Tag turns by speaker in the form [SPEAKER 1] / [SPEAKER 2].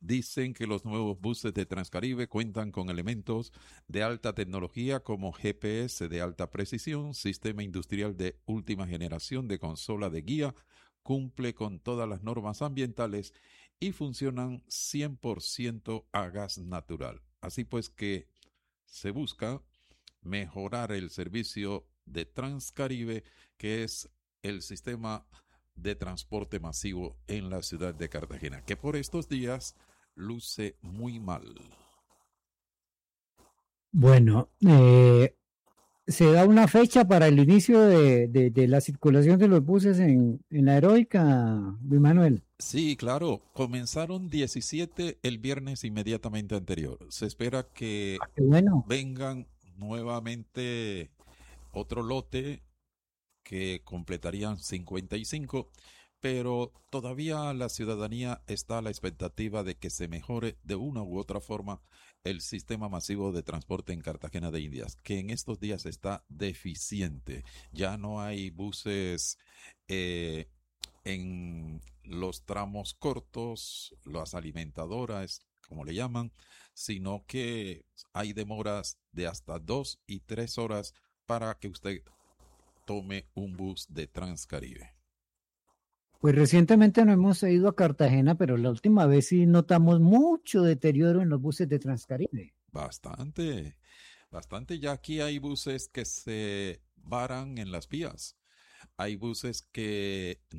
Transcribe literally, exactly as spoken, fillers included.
[SPEAKER 1] Dicen que los nuevos buses de Transcaribe cuentan con elementos de alta tecnología como G P S de alta precisión, sistema industrial de última generación de consola de guía, cumple con todas las normas ambientales y funcionan cien por ciento a gas natural. Así pues que se busca mejorar el servicio de Transcaribe, que es el sistema de transporte masivo en la ciudad de Cartagena, que por estos días luce muy mal.
[SPEAKER 2] Bueno, eh, se da una fecha para el inicio de, de- de la circulación de los buses en, en la Heroica, Luis Manuel.
[SPEAKER 1] Sí, claro, comenzaron diecisiete el viernes inmediatamente anterior. Se espera que
[SPEAKER 2] Ah, qué bueno.
[SPEAKER 1] vengan nuevamente otro lote que completarían cincuenta y cinco, pero todavía la ciudadanía está a la expectativa de que se mejore de una u otra forma el sistema masivo de transporte en Cartagena de Indias, que en estos días está deficiente. Ya no hay buses eh, en los tramos cortos, las alimentadoras, como le llaman, sino que hay demoras de hasta dos y tres horas para que usted tome un bus de Transcaribe.
[SPEAKER 2] Pues recientemente no hemos ido a Cartagena, pero la última vez sí notamos mucho deterioro en los buses de Transcaribe.
[SPEAKER 1] Bastante, bastante. Ya aquí hay buses que se varan en las vías. Hay buses que